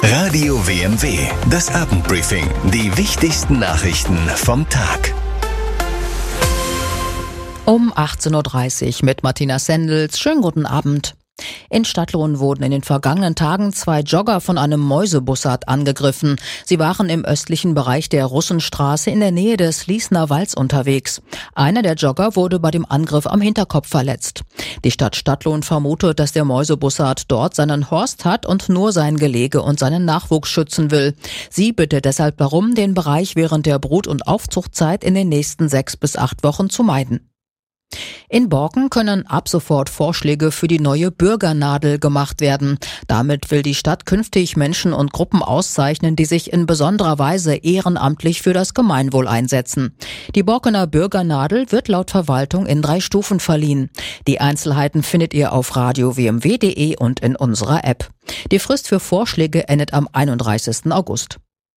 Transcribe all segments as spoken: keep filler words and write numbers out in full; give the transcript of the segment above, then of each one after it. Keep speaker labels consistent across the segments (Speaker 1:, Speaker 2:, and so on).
Speaker 1: Radio W M W, das Abendbriefing. Die wichtigsten Nachrichten vom Tag.
Speaker 2: Um achtzehn Uhr dreißig mit Martina Sendels. Schönen guten Abend. In Stadtlohn wurden in den vergangenen Tagen zwei Jogger von einem Mäusebussard angegriffen. Sie waren im östlichen Bereich der Russenstraße in der Nähe des Liesner Walds unterwegs. Einer der Jogger wurde bei dem Angriff am Hinterkopf verletzt. Die Stadt Stadtlohn vermutet, dass der Mäusebussard dort seinen Horst hat und nur sein Gelege und seinen Nachwuchs schützen will. Sie bittet deshalb darum, den Bereich während der Brut- und Aufzuchtzeit in den nächsten sechs bis acht Wochen zu meiden. In Borken können ab sofort Vorschläge für die neue Bürgernadel gemacht werden. Damit will die Stadt künftig Menschen und Gruppen auszeichnen, die sich in besonderer Weise ehrenamtlich für das Gemeinwohl einsetzen. Die Borkener Bürgernadel wird laut Verwaltung in drei Stufen verliehen. Die Einzelheiten findet ihr auf radio w m w punkt de und in unserer App. Die Frist für Vorschläge endet am einunddreißigsten August.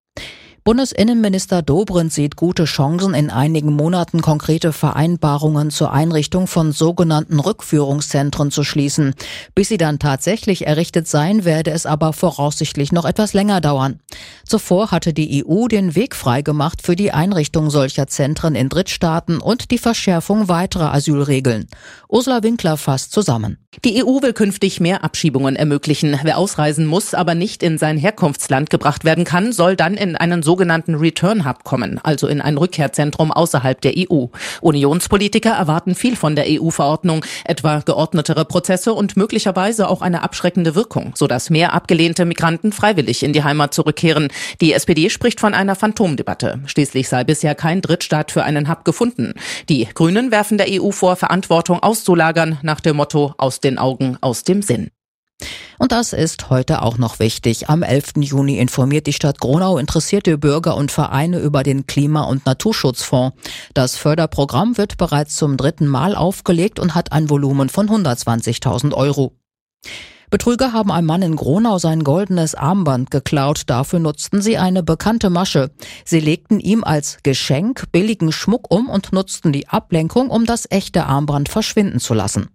Speaker 2: Bundesinnenminister Dobrindt sieht gute Chancen, in einigen Monaten konkrete Vereinbarungen zur Einrichtung von sogenannten Rückführungszentren zu schließen. Bis sie dann tatsächlich errichtet seien, werde es aber voraussichtlich noch etwas länger dauern. Zuvor hatte die E U den Weg freigemacht für die Einrichtung solcher Zentren in Drittstaaten und die Verschärfung weiterer Asylregeln. Ursula Winkler fasst zusammen.
Speaker 3: Die E U will künftig mehr Abschiebungen ermöglichen. Wer ausreisen muss, aber nicht in sein Herkunftsland gebracht werden kann, soll dann in einen sogenannten Return Hub kommen, also in ein Rückkehrzentrum außerhalb der E U. Unionspolitiker erwarten viel von der E U-Verordnung, etwa geordnetere Prozesse und möglicherweise auch eine abschreckende Wirkung, sodass mehr abgelehnte Migranten freiwillig in die Heimat zurückkehren. Die S P D spricht von einer Phantomdebatte. Schließlich sei bisher kein Drittstaat für einen Hub gefunden. Die Grünen werfen der E U vor, Verantwortung auszulagern, nach dem Motto aus den Augen, aus dem Sinn.
Speaker 2: Und das ist heute auch noch wichtig. Am elften Juni informiert die Stadt Gronau interessierte Bürger und Vereine über den Klima- und Naturschutzfonds. Das Förderprogramm wird bereits zum dritten Mal aufgelegt und hat ein Volumen von hundertzwanzigtausend Euro. Betrüger haben einem Mann in Gronau sein goldenes Armband geklaut. Dafür nutzten sie eine bekannte Masche. Sie legten ihm als Geschenk billigen Schmuck um und nutzten die Ablenkung, um das echte Armband verschwinden zu lassen.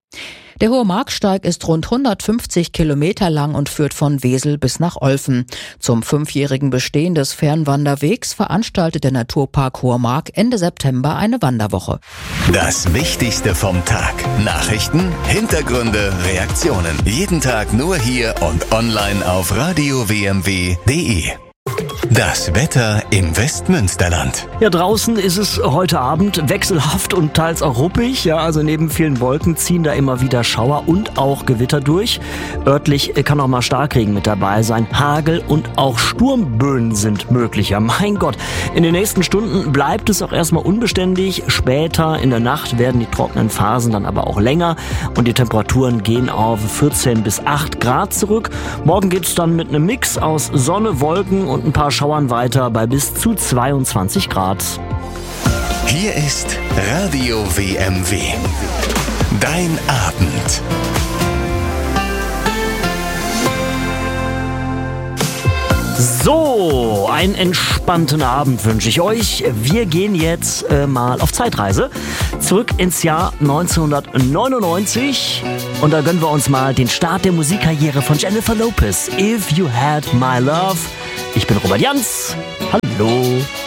Speaker 2: Der Hohe Marksteig ist rund hundertfünfzig Kilometer lang und führt von Wesel bis nach Olfen. Zum fünfjährigen Bestehen des Fernwanderwegs veranstaltet der Naturpark Hohe Mark Ende September eine Wanderwoche.
Speaker 1: Das Wichtigste vom Tag. Nachrichten, Hintergründe, Reaktionen. Jeden Tag nur hier und online auf radio w m w punkt de. Das Wetter im Westmünsterland.
Speaker 4: Ja, draußen ist es heute Abend wechselhaft und teils auch ruppig. Ja, also neben vielen Wolken ziehen da immer wieder Schauer und auch Gewitter durch. Örtlich kann auch mal Starkregen mit dabei sein. Hagel und auch Sturmböen sind möglich. Ja, mein Gott. In den nächsten Stunden bleibt es auch erstmal unbeständig. Später in der Nacht werden die trockenen Phasen dann aber auch länger und die Temperaturen gehen auf vierzehn bis acht Grad zurück. Morgen geht's dann mit einem Mix aus Sonne, Wolken und ein paar Schauern weiter bei bis zu zweiundzwanzig Grad.
Speaker 1: Hier ist Radio W M W. Dein Abend.
Speaker 4: So, einen entspannten Abend wünsche ich euch. Wir gehen jetzt äh, mal auf Zeitreise zurück ins Jahr neunzehnhundertneunundneunzig und da gönnen wir uns mal den Start der Musikkarriere von Jennifer Lopez. If You Had My Love. Ich bin Robert Jans. Hallo.